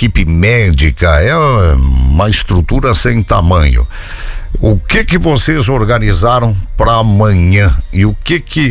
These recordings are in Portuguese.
equipe médica, é uma estrutura sem tamanho. O que vocês organizaram para amanhã e o que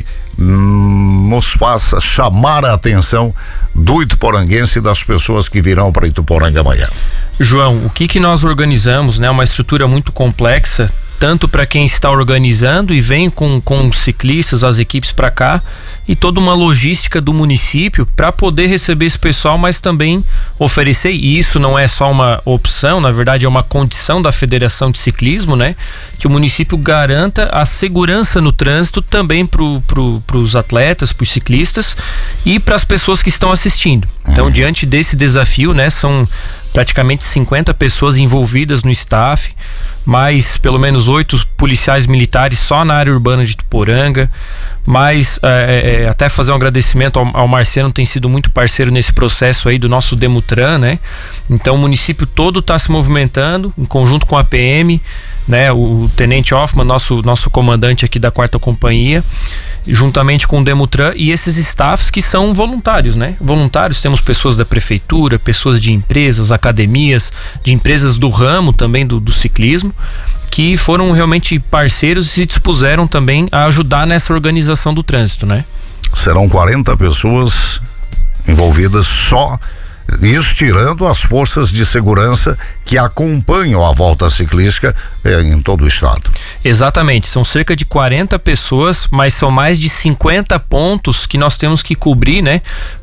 nos faça chamar a atenção do ituporanguense e das pessoas que virão para Ituporanga amanhã? João, o que nós organizamos, né? Uma estrutura muito complexa, tanto para quem está organizando e vem com os ciclistas, as equipes para cá, e toda uma logística do município para poder receber esse pessoal, mas também oferecer, e isso não é só uma opção, na verdade é uma condição da Federação de Ciclismo, né? Que o município garanta a segurança no trânsito também para os atletas, para os ciclistas e para as pessoas que estão assistindo. Então, diante desse desafio, né? São praticamente 50 pessoas envolvidas no staff, mais pelo menos 8 policiais militares só na área urbana de Ituporanga, mas até fazer um agradecimento ao Marciano, tem sido muito parceiro nesse processo aí do nosso Demutran, né? Então o município todo está se movimentando em conjunto com a PM, né? O Tenente Hoffman, nosso comandante aqui da 4ª Companhia, juntamente com o Demutran e esses staffs que são voluntários, né? Voluntários, temos pessoas da prefeitura, pessoas de empresas, academias, de empresas do ramo também do ciclismo, que foram realmente parceiros e se dispuseram também a ajudar nessa organização do trânsito, né? Serão 40 pessoas envolvidas só, isso tirando as forças de segurança que acompanham a volta ciclística em todo o estado. Exatamente, são cerca de 40 pessoas, mas são mais de 50 pontos que nós temos que cobrir, né?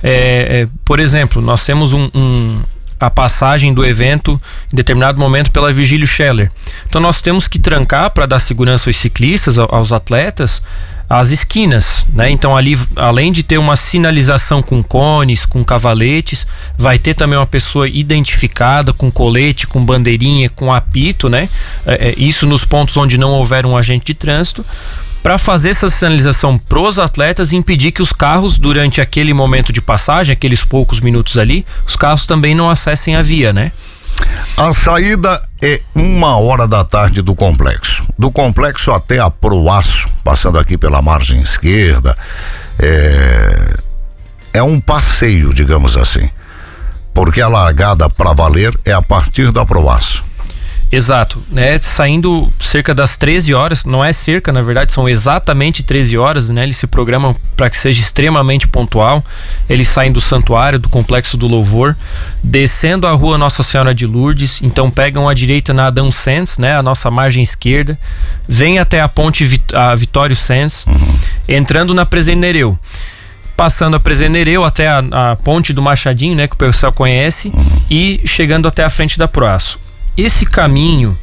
Por exemplo, nós temos a passagem do evento em determinado momento pela Virgílio Scheller. Então nós temos que trancar para dar segurança aos ciclistas, aos atletas, as esquinas, né? Então ali, além de ter uma sinalização com cones, com cavaletes, vai ter também uma pessoa identificada com colete, com bandeirinha, com apito, né? Isso nos pontos onde não houver um agente de trânsito, para fazer essa sinalização pros atletas e impedir que os carros, durante aquele momento de passagem, aqueles poucos minutos ali, os carros também não acessem a via, né? A saída é 1h da tarde do complexo. Do complexo até a Proaço, passando aqui pela margem esquerda, é um passeio, digamos assim, porque a largada para valer é a partir da Proaço. Exato, né? Saindo cerca das 13 horas, não é cerca, na verdade são exatamente 13 horas, né? Eles se programam para que seja extremamente pontual. Eles saem do santuário, do Complexo do Louvor, descendo a rua Nossa Senhora de Lourdes, então pegam à direita na Adão Santos, né? A nossa margem esquerda, vem até a ponte Vitório Santos, entrando na Presidente Nereu, passando a Presidente Nereu até a ponte do Machadinho, né? Que o pessoal conhece, e chegando até a frente da Proaço. Esse caminho,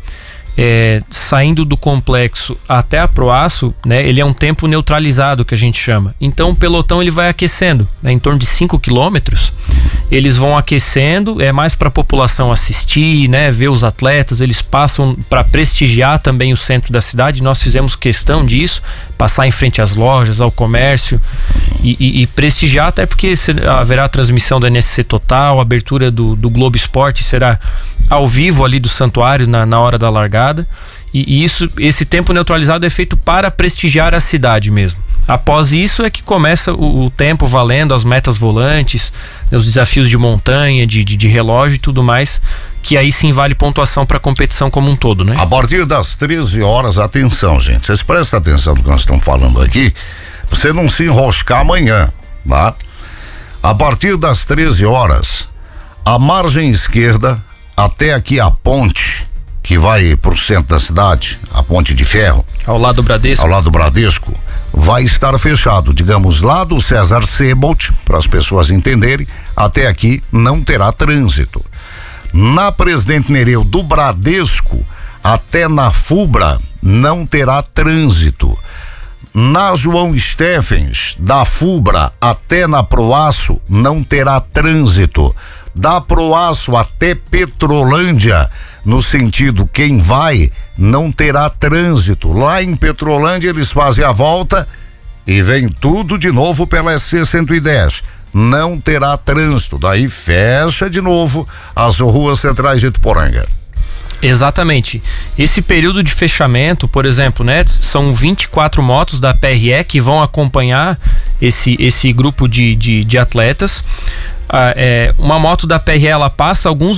saindo do complexo até a Proaço, né, ele é um tempo neutralizado, que a gente chama. Então o pelotão ele vai aquecendo, né, em torno de 5 quilômetros. Eles vão aquecendo, é mais para a população assistir, né, ver os atletas. Eles passam para prestigiar também o centro da cidade. Nós fizemos questão disso, passar em frente às lojas, ao comércio e prestigiar, até porque haverá a transmissão da NSC Total, a abertura do Globo Esporte será ao vivo ali do santuário na hora da largada. E esse tempo neutralizado é feito para prestigiar a cidade mesmo. Após isso é que começa o tempo valendo, as metas volantes, os desafios de montanha, de relógio e tudo mais, que aí sim vale pontuação para a competição como um todo, né? A partir das 13 horas, atenção, gente, vocês prestem atenção no que nós estamos falando aqui, pra você não se enroscar amanhã, tá? A partir das 13 horas, a margem esquerda até aqui a ponte que vai pro centro da cidade, a ponte de ferro, ao lado do Bradesco, vai estar fechado, digamos, lá do César Sebold, para as pessoas entenderem, até aqui não terá trânsito. Na Presidente Nereu do Bradesco até na Fubra não terá trânsito. Na João Steffens, da Fubra até na Proaço não terá trânsito. Da Proaço até Petrolândia, no sentido quem vai, não terá trânsito. Lá em Petrolândia eles fazem a volta e vem tudo de novo pela SC 110. Não terá trânsito, daí fecha de novo as ruas centrais de Ituporanga. Exatamente. Esse período de fechamento, por exemplo, né, são 24 motos da PRE que vão acompanhar esse grupo de atletas. Uma moto da PRE ela passa alguns